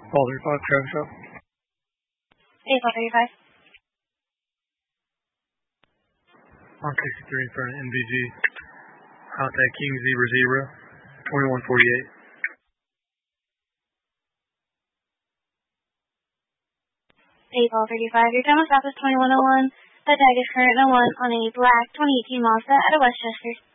Ball 35, Travis Show. 8-35. On 63 in front of NVG. Outside King 0-0. 21-48. 8-35. Your time is stop is 21:01. The tag is current 01 on a black 2018 Mazda out of Westchester.